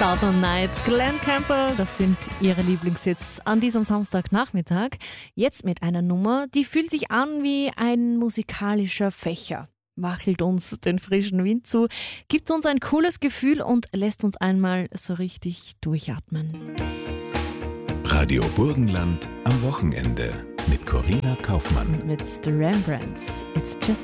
Southern Nights, Glen Campbell, das sind ihre Lieblingshits an diesem Samstagnachmittag. Jetzt mit einer Nummer, die fühlt sich an wie ein musikalischer Fächer. Wachelt uns den frischen Wind zu, gibt uns ein cooles Gefühl und lässt uns einmal so richtig durchatmen. Radio Burgenland am Wochenende mit Corinna Kaufmann. Mit The Rembrandts, It's Just